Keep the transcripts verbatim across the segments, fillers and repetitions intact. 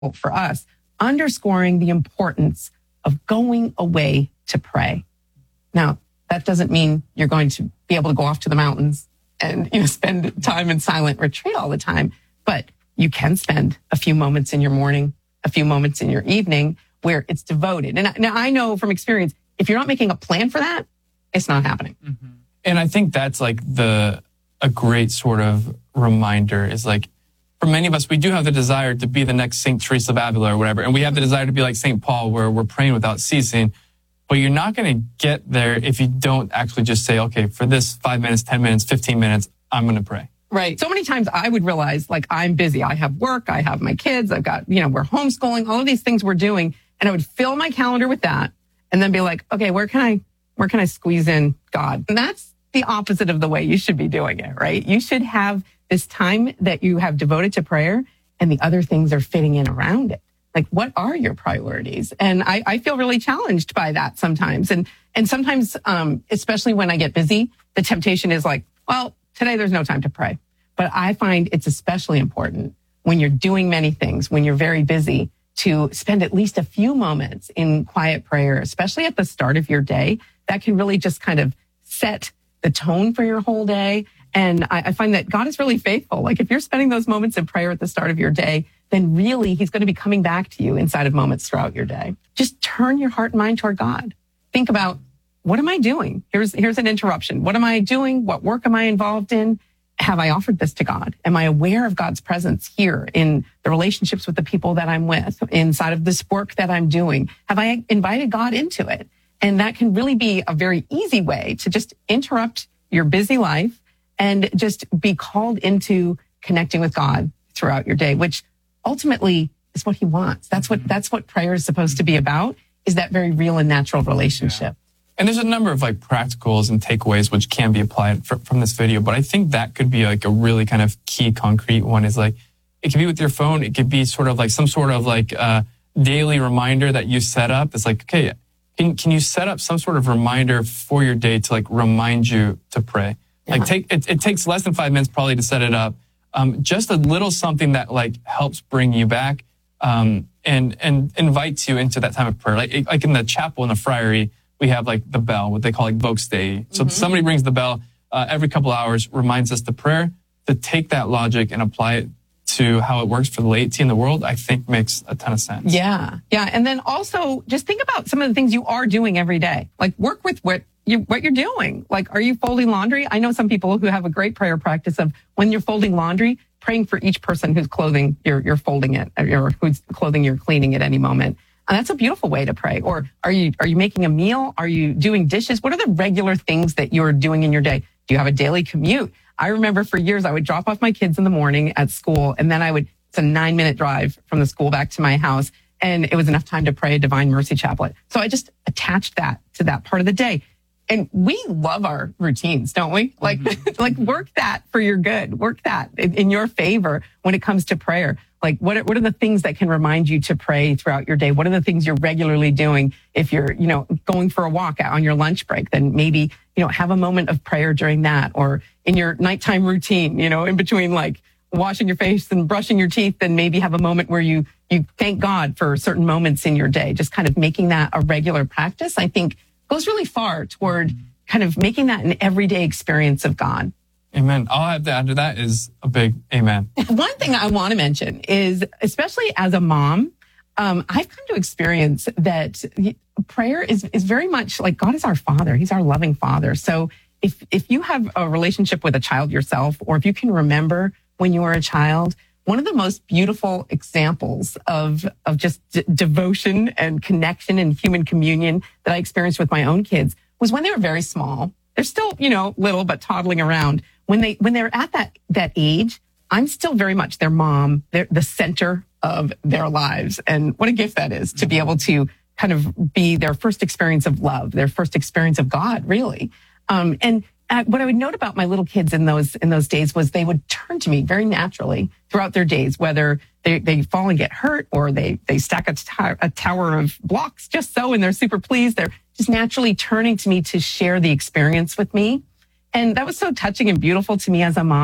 for us, underscoring the importance of going away to pray. Now, that doesn't mean you're going to be able to go off to the mountains and, you know, spend time in silent retreat all the time, but you can spend a few moments in your morning, a few moments in your evening where it's devoted. And now I know from experience, if you're not making a plan for that, it's not happening. Mm-hmm. And I think that's like the, a great sort of reminder is like, for many of us, we do have the desire to be the next Saint Teresa of Avila or whatever. And we have the desire to be like Saint Paul, where we're praying without ceasing. But you're not going to get there if you don't actually just say, okay, for this five minutes, ten minutes, fifteen minutes, I'm going to pray. Right. So many times I would realize, like, I'm busy. I have work. I have my kids. I've got, you know, we're homeschooling, all of these things we're doing. And I would fill my calendar with that and then be like, okay, where can I, where can I squeeze in God? And that's the opposite of the way you should be doing it, right? You should have this time that you have devoted to prayer and the other things are fitting in around it. Like, what are your priorities? And I, I feel really challenged by that sometimes. And, and sometimes, um, especially when I get busy, the temptation is like, well, today there's no time to pray. But I find it's especially important when you're doing many things, when you're very busy, to spend at least a few moments in quiet prayer, especially at the start of your day. That can really just kind of set the tone for your whole day. And I, I find that God is really faithful. Like, if you're spending those moments in prayer at the start of your day, then really he's going to be coming back to you inside of moments throughout your day. Just turn your heart and mind toward God. Think about, what am I doing? Here's, here's an interruption. What am I doing? What work am I involved in? Have I offered this to God? Am I aware of God's presence here in the relationships with the people that I'm with, inside of this work that I'm doing? Have I invited God into it? And that can really be a very easy way to just interrupt your busy life and just be called into connecting with God throughout your day, which ultimately is what he wants. That's what, that's what prayer is supposed to be about, is that very real and natural relationship. Yeah. And there's a number of like practicals and takeaways which can be applied fr- from this video, but I think that could be like a really kind of key concrete one is like, it could be with your phone. It could be sort of like some sort of like uh daily reminder that you set up. It's like, okay, can, can you set up some sort of reminder for your day to like remind you to pray? Yeah. Like take, it, it takes less than five minutes probably to set it up. Um, just a little something that like helps bring you back, um, and, and invites you into that time of prayer. Like, like in the chapel in the friary, we have like the bell, what they call like Vox Dei. So mm-hmm. somebody rings the bell, uh, every couple hours, reminds us to prayer. To take that logic and apply it to how it works for the laity in the world, I think makes a ton of sense. Yeah. Yeah. And then also just think about some of the things you are doing every day. Like, work with what you, what you're doing. Like, are you folding laundry? I know some people who have a great prayer practice of, when you're folding laundry, praying for each person whose clothing you're, you're folding it, or whose clothing you're cleaning at any moment. And that's a beautiful way to pray. Or are you, are you making a meal? Are you doing dishes? What are the regular things that you're doing in your day? Do you have a daily commute? I remember for years, I would drop off my kids in the morning at school, and then I would, it's a nine minute drive from the school back to my house. And it was enough time to pray a Divine Mercy Chaplet. So I just attached that to that part of the day. And we love our routines, don't we? Like, mm-hmm. like work that for your good. Work that in, in your favor when it comes to prayer. Like, what are, what are the things that can remind you to pray throughout your day? What are the things you're regularly doing? If you're, you know, going for a walk on your lunch break, then maybe, you know, have a moment of prayer during that, or in your nighttime routine, you know, in between like washing your face and brushing your teeth, then maybe have a moment where you, you thank God for certain moments in your day. Just kind of making that a regular practice, I think, goes really far toward kind of making that an everyday experience of God. Amen. All I have to add to that is a big amen. One thing I want to mention is, especially as a mom, um, I've come to experience that prayer is, is very much like, God is our Father. He's our loving Father. So if, if you have a relationship with a child yourself, or if you can remember when you were a child, one of the most beautiful examples of, of just d- devotion and connection and human communion that I experienced with my own kids was when they were very small. They're still, you know, little, but toddling around. When they, when they're at that, that age, I'm still very much their mom. They're the center of their lives. And what a gift that is to be able to kind of be their first experience of love, their first experience of God, really. Um, and uh, what I would note about my little kids in those, in those days was they would turn to me very naturally throughout their days, whether they, they fall and get hurt, or they, they stack a, t- a tower of blocks just so, and they're super pleased. They're just naturally turning to me to share the experience with me. And that was so touching and beautiful to me as a mom.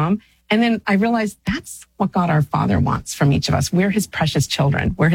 And then I realized that's what God our Father wants from each of us. We're his precious children. We're his